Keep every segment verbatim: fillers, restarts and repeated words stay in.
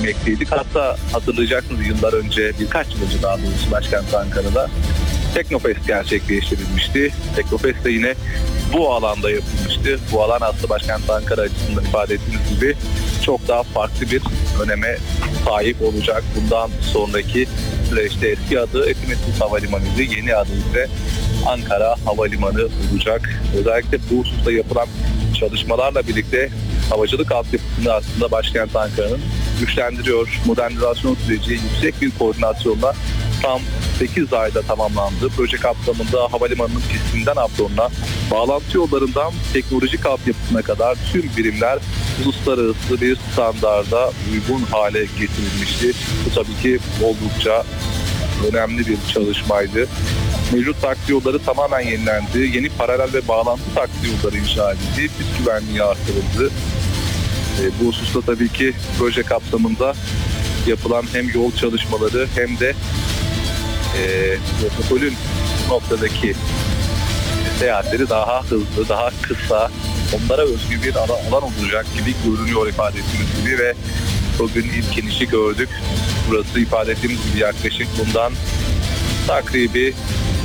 bilmekteydik. Hatta hatırlayacaksınız yıllar önce, birkaç yıl önce daha doğrusu başkent Ankara'da Teknofest gerçekleştirilmişti. Teknofest de yine bu alanda yapılmıştı. Bu alan aslında başkent Ankara açısından ifade ettiğiniz gibi çok daha farklı bir öneme sahip olacak. Bundan sonraki süreçte eski adı Etimesgut Havalimanı'ydı. Yeni adı ise Ankara Havalimanı olacak. Özellikle bu hususta yapılan çalışmalarla birlikte havacılık altyapısını aslında başkent Ankara'nın güçlendiriyor. Modernizasyon süreci yüksek bir koordinasyonla tam sekiz ayda tamamlandı. Proje kapsamında havalimanının pistinden apronuna, bağlantı yollarından teknolojik altyapısına kadar tüm birimler uluslararası bir standarda uygun hale getirilmişti. Bu tabii ki oldukça önemli bir çalışmaydı. Mevcut taksi yolları tamamen yenilendi. Yeni paralel ve bağlantı taksi yolları inşa edildi. Pist güvenliği artırıldı. E, bu hususta tabii ki proje kapsamında yapılan hem yol çalışmaları hem de e, protokolün noktadaki seyahatleri daha hızlı, daha kısa, onlara özgü bir alan olacak gibi görünüyor ifade ettiğimiz gibi ve bugün ilk inişi gördük. Burası ifade ettiğimiz gibi yaklaşık bundan takribi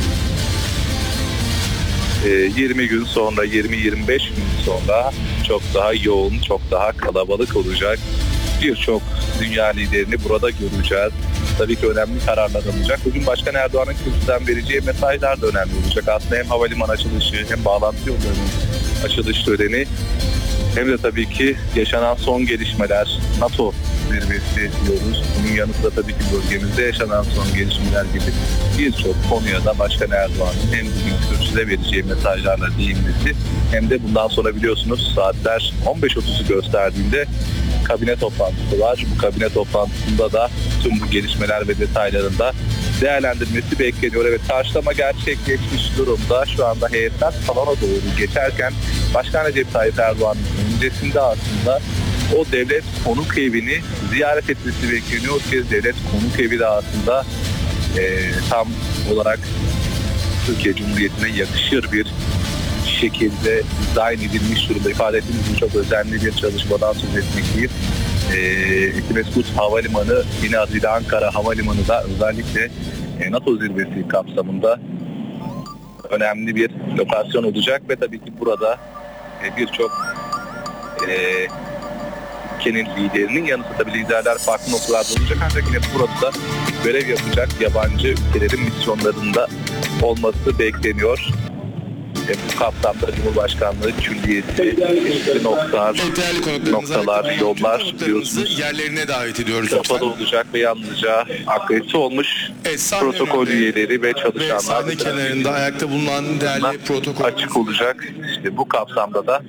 yirmi gün sonra, yirmi yirmi beş gün sonra çok daha yoğun, çok daha kalabalık olacak. Birçok dünya liderini burada göreceğiz. Tabii ki önemli kararlar alınacak. Bugün Başkan Erdoğan'ın kürsüden vereceği mesajlar da önemli olacak. Aslında hem havalimanı açılışı hem bağlantı yollarının açılış töreni hem de tabii ki yaşanan son gelişmeler, NATO zirvesi diyoruz. Bunun yanı sıra tabii ki bölgemizde yaşanan son gelişmeler gibi birçok konuya da Başkan Erdoğan'ın hem bugün kürsüde vereceği mesajlarla değinmesi hem de bundan sonra biliyorsunuz saatler on beş otuzu gösterdiğinde kabine toplantısı var. Bu kabine toplantısında da tüm bu gelişmeler ve detaylarında değerlendirmesi bekleniyor. Evet, karşılama gerçekleşmiş durumda. Şu anda heyetler salona doğru geçerken Başkan Recep Tayyip Erdoğan'ın öncesinde aslında o devlet konuk evini ziyaret etmesi bekleniyor. O kez devlet konuk evi de aslında e, tam olarak Türkiye Cumhuriyeti'ne yakışır bir şekilde dizayn edilmiş durumda. İfade ettiğimiz gibi çok özenli bir çalışmadan söz etmekteyiz. E, Etimesgut Havalimanı, yine adıyla Ankara Havalimanı da özellikle e, NATO zirvesi kapsamında önemli bir lokasyon olacak ve tabii ki burada e, birçok e, ülkenin liderinin yanı sıra tabii liderler farklı noktalarda olacak ancak yine burada da görev yapacak yabancı ülkelerin misyonlarında olması bekleniyor. E, bu kapsamda Cumhurbaşkanlığı Külliyesi, çeşitli noktalar, noktalar, yollar biliyorsunuz yerlerine davet ediyoruz. Kapalı olacak ve yalnızca akredite olmuş evet, protokol üyeleri ve çalışanlar. Ve sahne kenarında ayakta bulunan değerli protokol açık olacak. İşte bu kapsamda da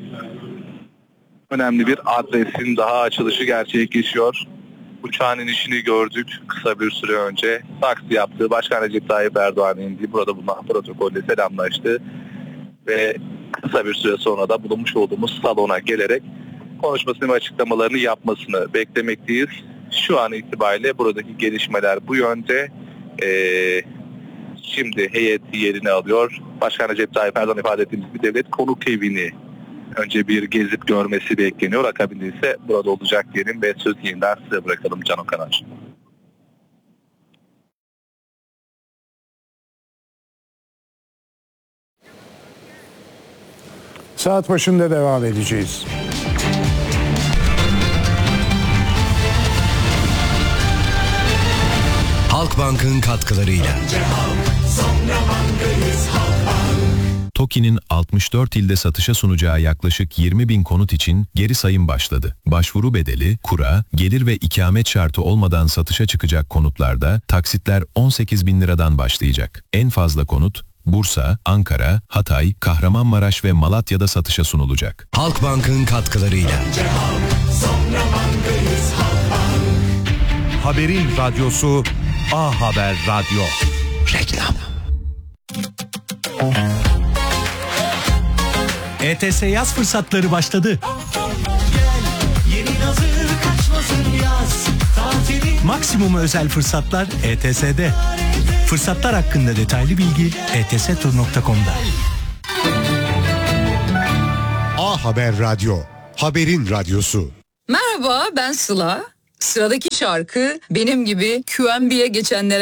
önemli bir adresin daha açılışı gerçekleşiyor. Uçağın inişini gördük kısa bir süre önce. Taksi yaptığı Başkan Recep Tayyip Erdoğan'ın indiği burada bulunan protokolle selamlaştı. Ve kısa bir süre sonra da bulunmuş olduğumuz salona gelerek konuşmasını ve açıklamalarını yapmasını beklemekteyiz. Şu an itibariyle buradaki gelişmeler bu yönde. Ee, şimdi heyet yerini alıyor. Başkan Recep Tayyip Erdoğan ifade ettiğimiz bir devlet konuk evini önce bir gezip görmesi bekleniyor. Akabinde ise burada olacak diyelim ve söz yeniden size bırakalım Can Okanar. Saat başında devam edeceğiz. Halkbank'ın katkılarıyla. TOKİ'nin altmış dört ilde satışa sunacağı yaklaşık yirmi bin konut için geri sayım başladı. Başvuru bedeli, kura, gelir ve ikamet şartı olmadan satışa çıkacak konutlarda taksitler on sekiz bin liradan başlayacak. En fazla konut Bursa, Ankara, Hatay, Kahramanmaraş ve Malatya'da satışa sunulacak. Halkbank'ın katkılarıyla. Haberin radyosu A Haber Radyo. Reklam. E T S yaz fırsatları başladı. Maksimum özel fırsatlar E T S'de. Fırsatlar hakkında detaylı bilgi e t s tur nokta com'da. A Haber Radyo. Haberin radyosu. Merhaba, ben Sıla. Sıradaki şarkı benim gibi Q M B'ye geçenlere